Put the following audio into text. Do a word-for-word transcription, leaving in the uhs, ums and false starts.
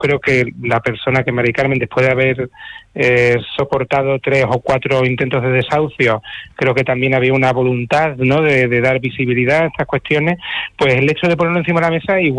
creo que la persona que Mari Carmen, después de haber eh, soportado tres o cuatro intentos de desahucio, creo que también había una voluntad, ¿no?, de, de dar visibilidad a estas cuestiones, pues el hecho de ponerlo encima de la mesa igual